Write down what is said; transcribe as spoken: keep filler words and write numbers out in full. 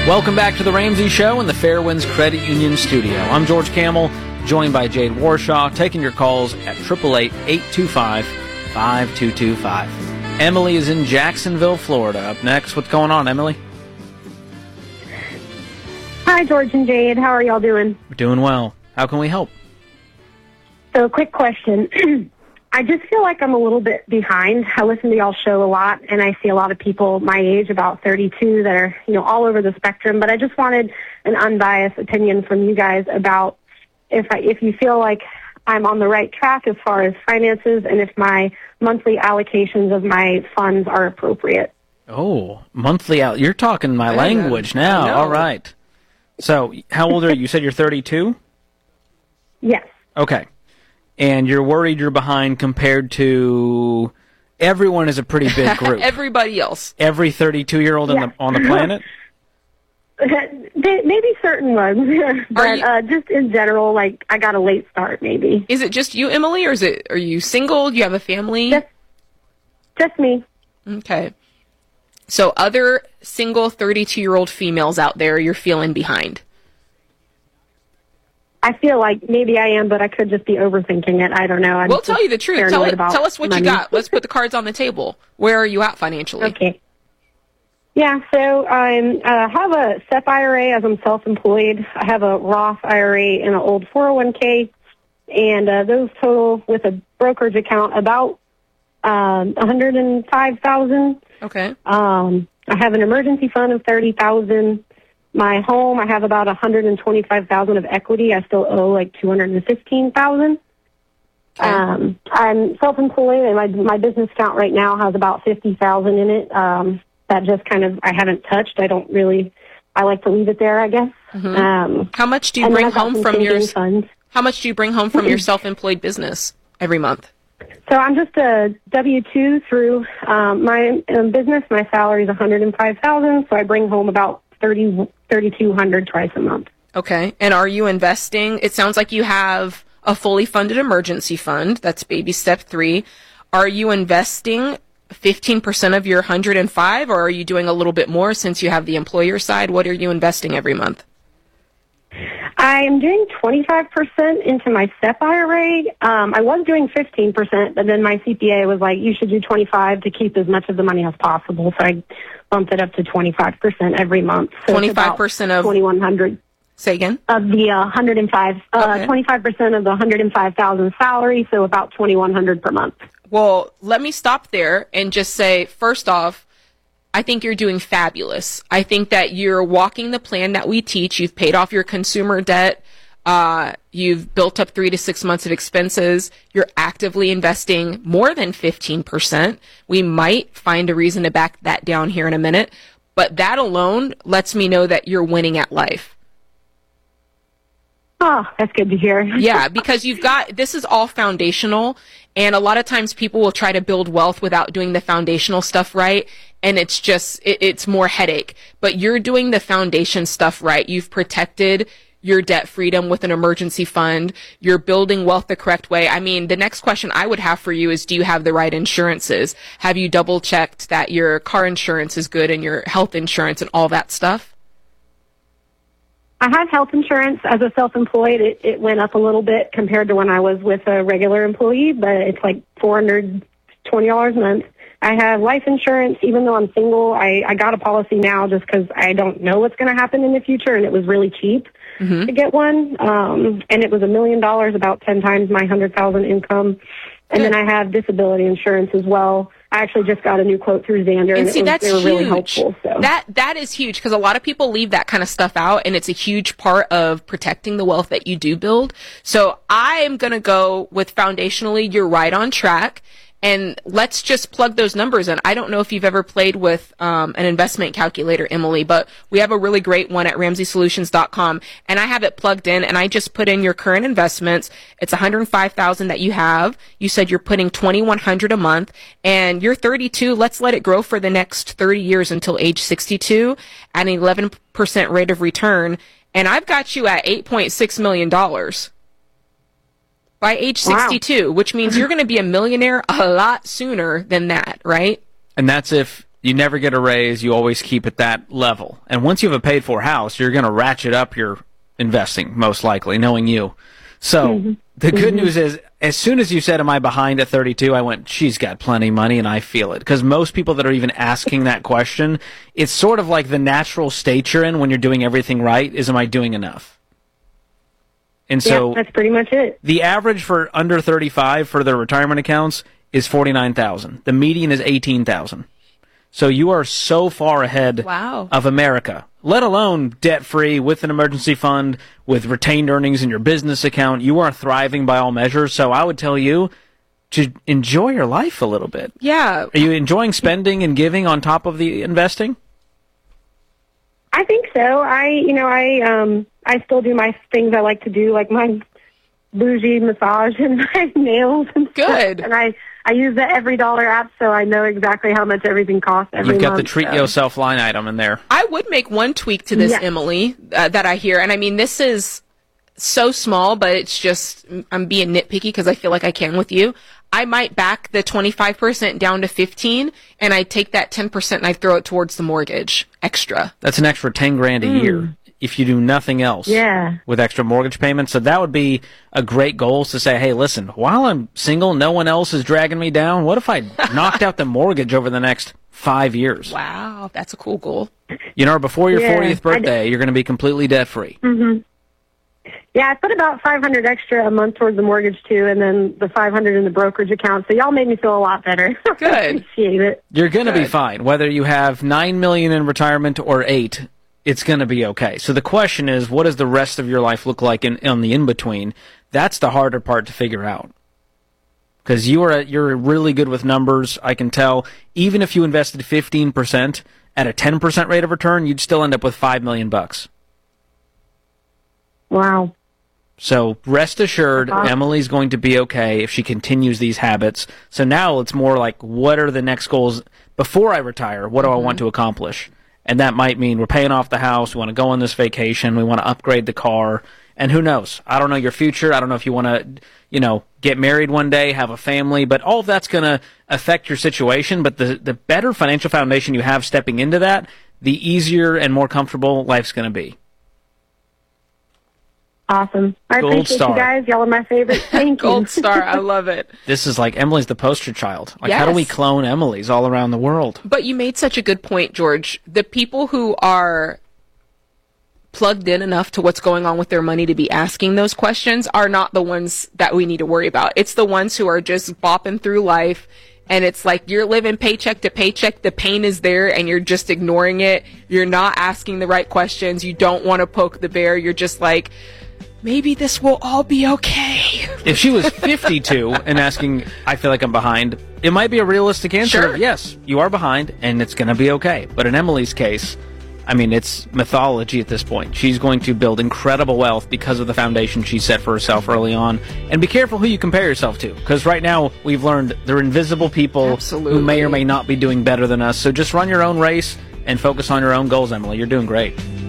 Welcome back to the Ramsey Show in the Fairwinds Credit Union studio. I'm George Camel, joined by Jade Warshaw, taking your calls at eight eight eight, eight two five, five two two five. Emily is in Jacksonville, Florida. Up next, what's going on, Emily? Hi, George and Jade. How are y'all doing? We're doing well. How can we help? So, quick question. I just feel like I'm a little bit behind. I listen to y'all's show a lot, and I see a lot of people my age, about thirty-two, that are, you know, all over the spectrum. But I just wanted an unbiased opinion from you guys about if I, if you feel like I'm on the right track as far as finances, and if my monthly allocations of my funds are appropriate. Oh, monthly out. You're talking my language now. All right. So, how old are you? You said you're thirty-two? Yes. Okay. And you're worried you're behind compared to everyone is a pretty big group. Everybody else. Every thirty-two-year-old Yeah. on the on the planet? Maybe certain ones, but you, uh, just in general, like, I got a late start, maybe. Is it just you, Emily, or is it? Are you single? Do you have a family? Just, just me. Okay. So other single thirty-two-year-old females out there, you're feeling behind. I feel like maybe I am, but I could just be overthinking it. I don't know. I'm We'll tell you the truth. Tell, it, about tell us what money. you got. Let's put the cards on the table. Where are you at financially? Okay. Yeah, so I um, uh, have a S E P I R A as I'm self-employed. I have a Roth I R A and an old four oh one k, and uh, those total with a brokerage account about um, one hundred five thousand dollars. Okay. Um, I have an emergency fund of thirty thousand dollars. My home, I have about one hundred twenty-five thousand dollars of equity. I still owe like two hundred fifteen thousand dollars. Okay. Um, I'm self-employed, and my my business account right now has about fifty thousand dollars in it. Um, that just kind of I haven't touched. I don't really. I like to leave it there, I guess. Mm-hmm. Um, how much do you and then bring I've got home some from your? sinking funds. How much do you bring home from your self-employed business every month? So I'm just a W two through um, my um, business. My salary is one hundred five thousand dollars, so I bring home about thirty, thirty-two hundred dollars twice a month. Okay. And are you investing? It sounds like you have a fully funded emergency fund. That's baby step three. Are you investing fifteen percent of your one hundred five, or are you doing a little bit more since you have the employer side? What are you investing every month? I am doing twenty-five percent into my S E P I R A. Um, I was doing fifteen percent, but then my C P A was like, you should do twenty-five to keep as much of the money as possible. So I bumped it up to twenty-five percent every month. So twenty-five percent of twenty-one hundred. Say again? Of the uh, one hundred five, uh, Okay. twenty-five percent of the one hundred five thousand salary, so about twenty-one hundred per month. Well, let me stop there and just say, first off, I think you're doing fabulous. I think that you're walking the plan that we teach. You've paid off your consumer debt. Uh, you've built up three to six months of expenses. You're actively investing more than fifteen percent. We might find a reason to back that down here in a minute, but that alone lets me know that you're winning at life. Oh, that's good to hear. Yeah, because you've got, this is all foundational, and a lot of times people will try to build wealth without doing the foundational stuff right, and it's just, it, it's more headache. But you're doing the foundation stuff right. You've protected your debt freedom with an emergency fund. You're building wealth the correct way. I mean, the next question I would have for you is, do you have the right insurances? Have you double checked that your car insurance is good and your health insurance and all that stuff? I have health insurance as a self-employed. It, it went up a little bit compared to when I was with a regular employee, but it's like four hundred twenty dollars a month. I have life insurance, even though I'm single. I, I got a policy now just because I don't know what's going to happen in the future, and it was really cheap Mm-hmm. to get one. Um, and it was a million dollars, about ten times my one hundred thousand dollars income. And then I have disability insurance as well. I actually just got a new quote through Xander, and, And it see, was, that's they were huge. really helpful. So. That that is huge, because a lot of people leave that kind of stuff out, and it's a huge part of protecting the wealth that you do build. So I am going to go with foundationally, you're right on track. And let's just plug those numbers in. I don't know if you've ever played with um, an investment calculator, Emily, but we have a really great one at ramsey solutions dot com. And I have it plugged in, and I just put in your current investments. It's one hundred five thousand dollars that you have. You said you're putting twenty-one hundred dollars a month, and you're thirty-two. Let's let it grow for the next thirty years until age sixty-two at an eleven percent rate of return. And I've got you at eight point six million dollars. By age sixty-two, wow. Which means you're going to be a millionaire a lot sooner than that, right? And that's if You never get a raise. You always keep at that level. And once you have a paid-for house, you're going to ratchet up your investing, most likely, knowing you. So mm-hmm. the good mm-hmm. news is, as soon as you said, am I behind at thirty-two, I went, she's got plenty of money, and I feel it. Because most people that are even asking that question, it's sort of like the natural state you're in when you're doing everything right is, am I doing enough? And so yeah, that's pretty much it. The average for under thirty-five for their retirement accounts is forty-nine thousand dollars. The median is eighteen thousand dollars. So you are so far ahead wow. of America, let alone debt-free with an emergency fund, with retained earnings in your business account. You are thriving by all measures. So I would tell you to enjoy your life a little bit. Yeah. Are you enjoying spending and giving on top of the investing? I think so. I, you know, I, um, I still do my things I like to do, like my bougie massage and my nails and Good. stuff. And I, I use the Every Dollar app, so I know exactly how much everything costs every You've got month, the treat so. yourself line item in there. I would make one tweak to this, yeah. Emily, uh, that I hear. And I mean, this is so small, but it's just, I'm being nitpicky because I feel like I can with you. I might back the twenty-five percent down to fifteen, and I take that ten percent and I throw it towards the mortgage extra. That's an extra ten grand a mm. year if you do nothing else yeah. with extra mortgage payments. So that would be a great goal to say, hey, listen, while I'm single, no one else is dragging me down. What if I knocked out the mortgage over the next five years? Wow, that's a cool goal. You know, before your yeah, fortieth birthday, you're going to be completely debt-free. Mm-hmm. Yeah, I put about five hundred extra a month towards the mortgage, too, and then the five hundred in the brokerage account. So y'all made me feel a lot better. Good. I appreciate it. You're going to be fine. Whether you have nine million dollars in retirement or eight, it's going to be okay. So the question is, what does the rest of your life look like in, in the in-between? That's the harder part to figure out. Because you are you're really good with numbers, I can tell. Even if you invested fifteen percent at a ten percent rate of return, you'd still end up with five million bucks. Wow. So rest assured, awesome. Emily's going to be okay if she continues these habits. So now it's more like, what are the next goals before I retire? What do mm-hmm. I want to accomplish? And that might mean we're paying off the house, we want to go on this vacation, we want to upgrade the car, and who knows? I don't know your future. I don't know if you want to, you know, get married one day, have a family, but all of that's going to affect your situation. But the, the better financial foundation you have stepping into that, the easier and more comfortable life's going to be. Awesome. I Gold appreciate star. you guys. Y'all are my favorite. Thank you. Gold star. I love it. This is like Emily's the poster child. Like, yes. how do we clone Emily's all around the world? But you made such a good point, George. The people who are plugged in enough to what's going on with their money to be asking those questions are not the ones that we need to worry about. It's the ones who are just bopping through life, and it's like you're living paycheck to paycheck. The pain is there, and you're just ignoring it. You're not asking the right questions. You don't want to poke the bear. You're just like, maybe this will all be okay. If she was fifty-two and asking, I feel like I'm behind, it might be a realistic answer. Sure. Of, yes, you are behind, and it's going to be okay. But in Emily's case, I mean, it's mythology at this point. She's going to build incredible wealth because of the foundation she set for herself early on. And be careful who you compare yourself to, because right now we've learned they're invisible people Absolutely. who may or may not be doing better than us. So just run your own race and focus on your own goals, Emily. You're doing great.